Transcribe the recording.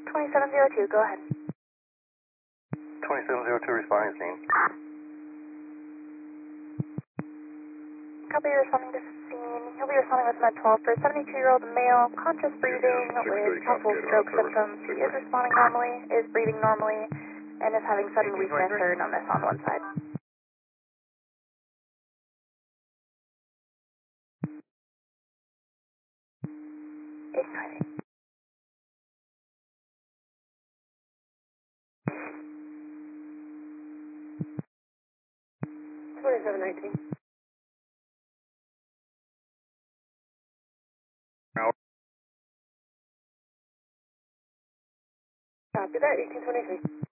2702, go ahead. 2702 responding scene. Copy, responding to scene. He'll be responding with Med 12 for a 72-year-old male, conscious breathing with possible stroke symptoms. He is responding normally, is breathing normally, and is having sudden weakness or numbness on one side. It's timing. 2719. Copy that, 1823.